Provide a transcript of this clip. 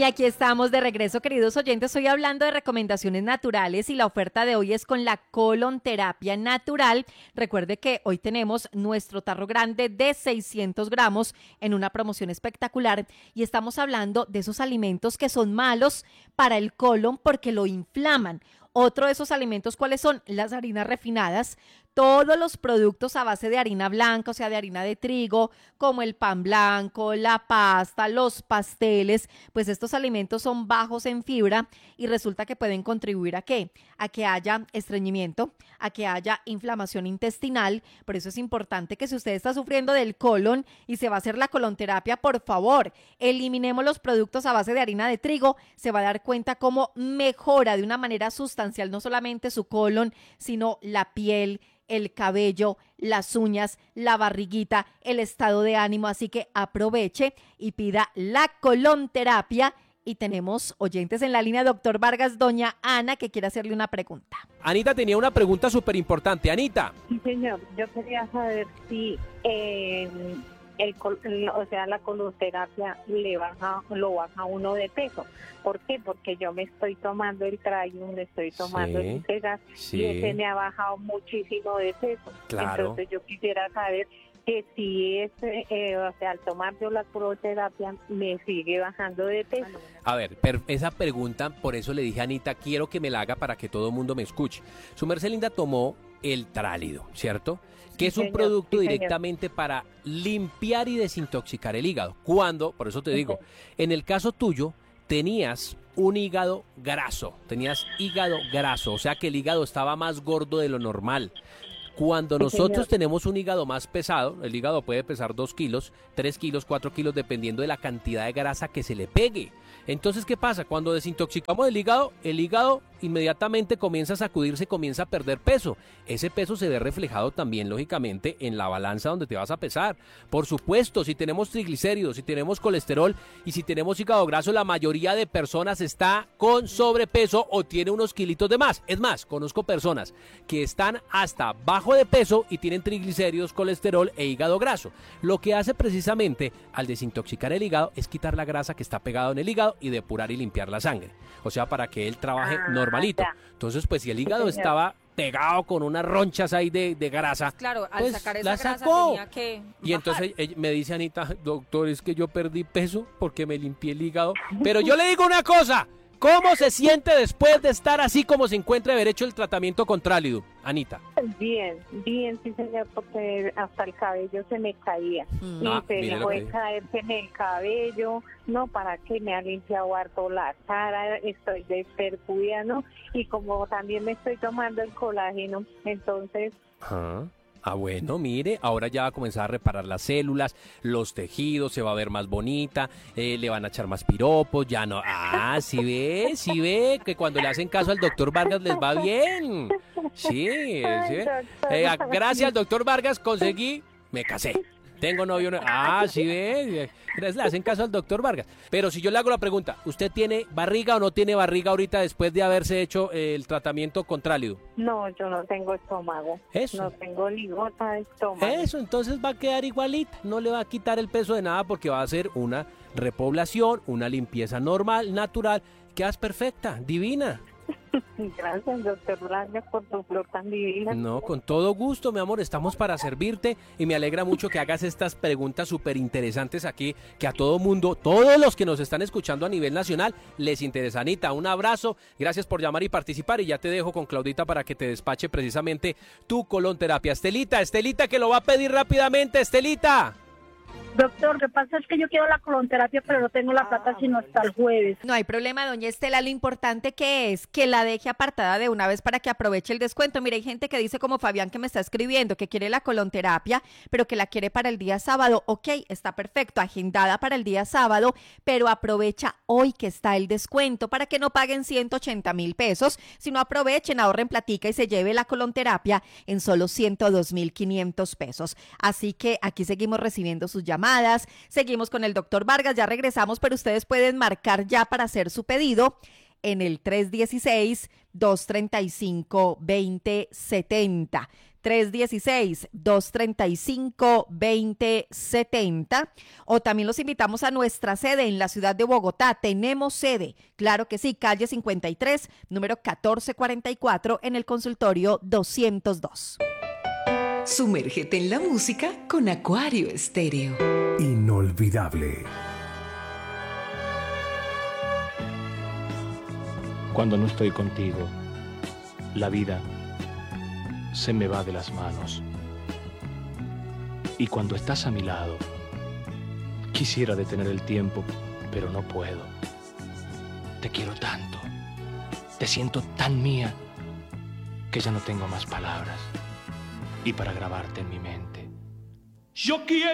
Y aquí estamos de regreso, queridos oyentes. Estoy hablando de recomendaciones naturales y la oferta de hoy es con la colonterapia natural. Recuerde que hoy tenemos nuestro tarro grande de 600 gramos en una promoción espectacular y estamos hablando de esos alimentos que son malos para el colon porque lo inflaman. Otro de esos alimentos, ¿cuáles son? Las harinas refinadas, todos los productos a base de harina blanca, o sea, de harina de trigo, como el pan blanco, la pasta, los pasteles, pues estos alimentos son bajos en fibra y resulta que pueden contribuir ¿a qué? A que haya estreñimiento, a que haya inflamación intestinal. Por eso es importante que si usted está sufriendo del colon y se va a hacer la colonterapia, por favor, eliminemos los productos a base de harina de trigo. Se va a dar cuenta cómo mejora de una manera sustancial no solamente su colon, sino la piel, el cabello, las uñas, la barriguita, el estado de ánimo. Así que aproveche y pida la colonterapia. Y tenemos oyentes en la línea, doctor Vargas, doña Ana, que quiere hacerle una pregunta. Anita tenía una pregunta súper importante. Anita. Sí, señor. Yo quería saber si la colonterapia lo baja uno de peso. ¿Por qué? Porque yo me estoy tomando el Tralium, me estoy tomando el Integas y ese me ha bajado muchísimo de peso. Claro. Entonces yo quisiera saber que si al tomar yo la colonterapia me sigue bajando de peso. A ver, esa pregunta, por eso le dije a Anita, quiero que me la haga para que todo el mundo me escuche. Su merced linda tomó el Trálido, ¿cierto? Que es un producto directamente para limpiar y desintoxicar el hígado. Cuando, por eso te digo, en el caso tuyo, tenías un hígado graso, o sea que el hígado estaba más gordo de lo normal. Cuando nosotros tenemos un hígado más pesado, el hígado puede pesar 2 kilos, 3 kilos, 4 kilos, dependiendo de la cantidad de grasa que se le pegue. Entonces, ¿qué pasa? Cuando desintoxicamos el hígado inmediatamente comienza a sacudirse, comienza a perder peso. Ese peso se ve reflejado también, lógicamente, en la balanza donde te vas a pesar. Por supuesto, si tenemos triglicéridos, si tenemos colesterol y si tenemos hígado graso, la mayoría de personas está con sobrepeso o tiene unos kilitos de más. Es más, conozco personas que están hasta bajo de peso y tienen triglicéridos, colesterol e hígado graso. Lo que hace precisamente al desintoxicar el hígado es quitar la grasa que está pegada en el hígado y depurar y limpiar la sangre. O sea, para que él trabaje normalito. Ya. Entonces, pues si el hígado estaba pegado con unas ronchas ahí de grasa, claro, al pues sacar esa la grasa sacó. tenía que bajar. Y entonces me dice Anita, doctor, es que yo perdí peso porque me limpié el hígado. Pero yo le digo una cosa, ¿cómo se siente después de estar así como se encuentra de haber hecho el tratamiento con Trálido, Anita? Bien, sí señor, porque hasta el cabello se me caía. Y se dejó de caerse en el cabello, no, para que me ha limpiado harto la cara, estoy despercudida, ¿no? Y como también me estoy tomando el colágeno, entonces... Ah, bueno, mire, ahora ya va a comenzar a reparar las células, los tejidos, se va a ver más bonita, le van a echar más piropos, ya no. Ah, sí ve, que cuando le hacen caso al doctor Vargas les va bien. Sí. Gracias al doctor Vargas me casé. Tengo novio. Ah, sí ve. Le hacen caso al doctor Vargas. Pero si yo le hago la pregunta, ¿usted tiene barriga o no tiene barriga ahorita después de haberse hecho el tratamiento con Trálido? No, yo no tengo estómago. Eso. No tengo ni gota de estómago. Eso, entonces va a quedar igualita. No le va a quitar el peso de nada porque va a hacer una repoblación, una limpieza normal, natural. Quedas perfecta, divina. Gracias, doctor Vargas, por tu flor tan divina. No, con todo gusto, mi amor, estamos para servirte y me alegra mucho que hagas estas preguntas súper interesantes aquí, que a todo mundo, todos los que nos están escuchando a nivel nacional, les interesa. Anita, un abrazo, gracias por llamar y participar y ya te dejo con Claudita para que te despache precisamente tu colonterapia. Estelita, que lo va a pedir rápidamente, Estelita. Doctor, lo que pasa es que yo quiero la colonterapia, pero no tengo la plata sino hasta el jueves. No hay problema, doña Estela, lo importante que es que la deje apartada de una vez para que aproveche el descuento. Mire, hay gente que dice como Fabián que me está escribiendo, que quiere la colonterapia, pero que la quiere para el día sábado. Ok, está perfecto, agendada para el día sábado, pero aprovecha hoy que está el descuento para que no paguen 180,000 pesos, sino aprovechen, ahorren platica y se lleve la colonterapia en solo 102,500 pesos. Así que aquí seguimos recibiendo sus llamadas. Seguimos con el doctor Vargas, ya regresamos, pero ustedes pueden marcar ya para hacer su pedido en el 316-235-2070. 316-235-2070. O también los invitamos a nuestra sede en la ciudad de Bogotá. Tenemos sede, claro que sí, calle 53, número 1444, en el consultorio 202. Sumérgete en la música con Acuario Estéreo. Inolvidable. Cuando no estoy contigo, la vida se me va de las manos. Y cuando estás a mi lado, quisiera detener el tiempo, pero no puedo. Te quiero tanto, te siento tan mía, que ya no tengo más palabras. Y para grabarte en mi mente, yo quiero